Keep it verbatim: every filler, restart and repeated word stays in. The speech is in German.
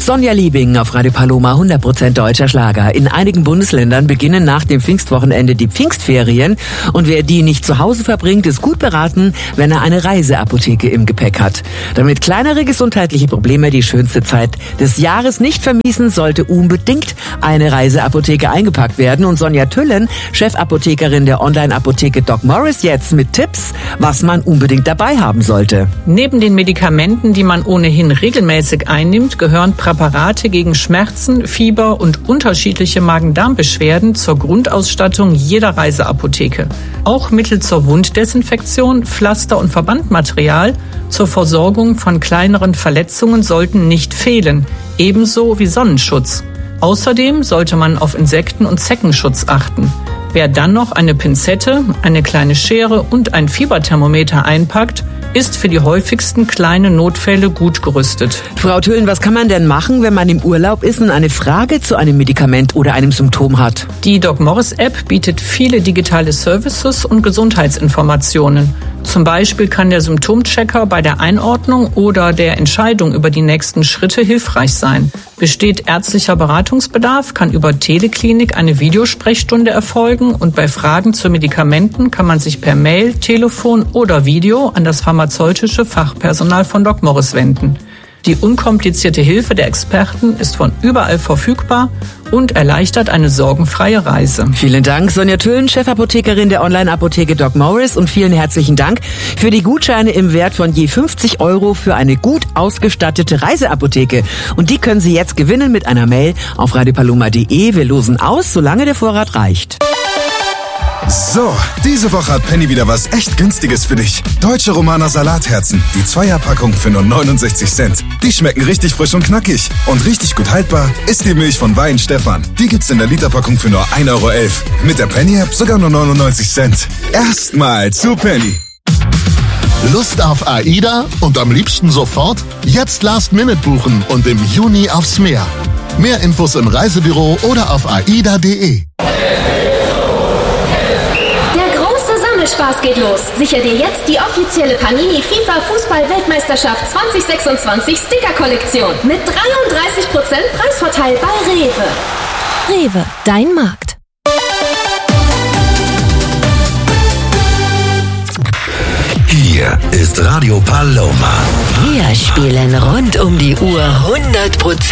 Sonja Liebing auf Radio Paloma, hundert Prozent deutscher Schlager. In einigen Bundesländern beginnen nach dem Pfingstwochenende die Pfingstferien. Und wer die nicht zu Hause verbringt, ist gut beraten, wenn er eine Reiseapotheke im Gepäck hat. Damit kleinere gesundheitliche Probleme die schönste Zeit des Jahres nicht vermiesen, sollte unbedingt eine Reiseapotheke eingepackt werden. Und Sonja Tüllen, Chefapothekerin der Online-Apotheke Doc Morris, jetzt mit Tipps, was man unbedingt dabei haben sollte. Neben den Medikamenten, die man ohnehin regelmäßig einnimmt, gehören Präparate gegen Schmerzen, Fieber und unterschiedliche Magen-Darm-Beschwerden zur Grundausstattung jeder Reiseapotheke. Auch Mittel zur Wunddesinfektion, Pflaster und Verbandmaterial zur Versorgung von kleineren Verletzungen sollten nicht fehlen, ebenso wie Sonnenschutz. Außerdem sollte man auf Insekten- und Zeckenschutz achten. Wer dann noch eine Pinzette, eine kleine Schere und ein Fieberthermometer einpackt, ist für die häufigsten kleinen Notfälle gut gerüstet. Frau Tüllen, was kann man denn machen, wenn man im Urlaub ist und eine Frage zu einem Medikament oder einem Symptom hat? Die Doc Morris App bietet viele digitale Services und Gesundheitsinformationen. Zum Beispiel kann der Symptomchecker bei der Einordnung oder der Entscheidung über die nächsten Schritte hilfreich sein. Besteht ärztlicher Beratungsbedarf, kann über Teleklinik eine Videosprechstunde erfolgen und bei Fragen zu Medikamenten kann man sich per Mail, Telefon oder Video an das pharmazeutische Fachpersonal von Doc Morris wenden. Die unkomplizierte Hilfe der Experten ist von überall verfügbar und erleichtert eine sorgenfreie Reise. Vielen Dank, Sonja Tüllen, Chefapothekerin der Online-Apotheke Doc Morris, und vielen herzlichen Dank für die Gutscheine im Wert von je fünfzig Euro für eine gut ausgestattete Reiseapotheke. Und die können Sie jetzt gewinnen mit einer Mail auf radio paloma punkt de. Wir losen aus, solange der Vorrat reicht. So, diese Woche hat Penny wieder was echt Günstiges für dich. Deutsche Romaner Salatherzen, die Zweierpackung für nur neunundsechzig Cent. Die schmecken richtig frisch und knackig. Und richtig gut haltbar ist die Milch von Wein Stefan. Die gibt's in der Literpackung für nur ein Euro elf. Mit der Penny-App sogar nur neunundneunzig Cent. Erstmal zu Penny. Lust auf AIDA und am liebsten sofort? Jetzt Last Minute buchen und im Juni aufs Meer. Mehr Infos im Reisebüro oder auf aida punkt de. Spaß geht los. Sicher dir jetzt die offizielle Panini FIFA Fußball-Weltmeisterschaft zwanzig sechsundzwanzig Sticker-Kollektion mit dreiunddreißig Prozent Preisvorteil bei Rewe. Rewe, dein Markt. Hier ist Radio Paloma. Wir spielen rund um die Uhr hundert Prozent.